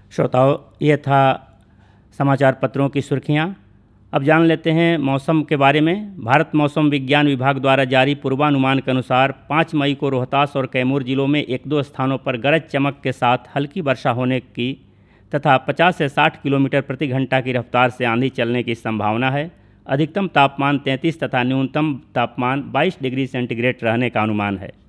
श्रोताओं, ये था समाचार पत्रों की सुर्खियाँ। अब जान लेते हैं मौसम के बारे में। भारत मौसम विज्ञान विभाग द्वारा जारी पूर्वानुमान के अनुसार 5 मई को रोहतास और कैमूर जिलों में 1-2 स्थानों पर गरज चमक के साथ हल्की वर्षा होने की तथा 50 से 60 किलोमीटर प्रति घंटा की रफ्तार से आंधी चलने की संभावना है। अधिकतम तापमान 33 तथा न्यूनतम तापमान 22 डिग्री सेंटीग्रेड रहने का अनुमान है।